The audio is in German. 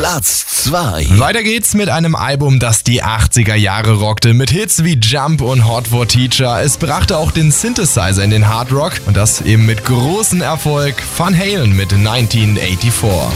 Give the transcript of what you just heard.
Platz 2. Weiter geht's mit einem Album, das die 80er Jahre rockte, mit Hits wie Jump und Hot for Teacher. Es brachte auch den Synthesizer in den Hard Rock und das eben mit großem Erfolg. Van Halen mit 1984.